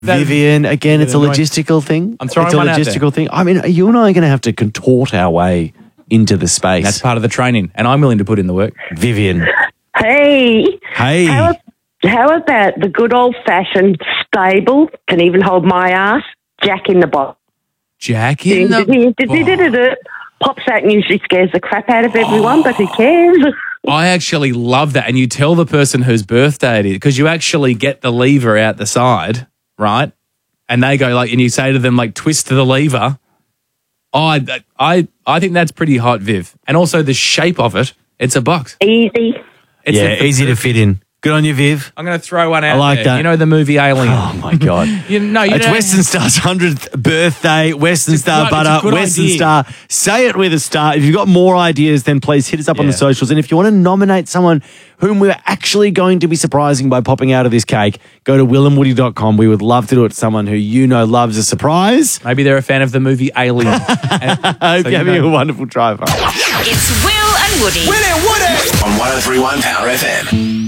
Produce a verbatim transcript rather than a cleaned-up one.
Vivian, again, it's a logistical thing. I'm throwing It's a one out there. logistical thing. I mean, you and I are going to have to contort our way into the space. That's part of the training, and I'm willing to put in the work. Vivian. Hey. Hey. How, how about the good old-fashioned stable, can even hold my ass, Jack in the Box? Jack in the Pops out and usually scares the crap out of everyone, but who cares? I actually love that. And you tell the person whose birthday it is, because you actually get the lever out the side, right? And they go like, and you say to them like, twist to the lever. Oh, I, I, I think that's pretty hot, Viv. And also the shape of it, it's a box. Easy. It's yeah, a- easy to fit in. Good on you, Viv. I'm going to throw one out I like there. that. You know the movie Alien? Oh, my God. you know, you It's don't- Western Star's hundredth birthday. Western It's a Star good- it's a butter. good Western idea. Star. Say it with a star. If you've got more ideas, then please hit us up on the Yeah. socials. And if you want to nominate someone whom we're actually going to be surprising by popping out of this cake, go to will and woody dot com. We would love to do it to someone who you know loves a surprise. Maybe they're a fan of the movie Alien. And- I hope so you're you having know. a wonderful drive home. It's Will and Woody. On one oh three point one Power F M.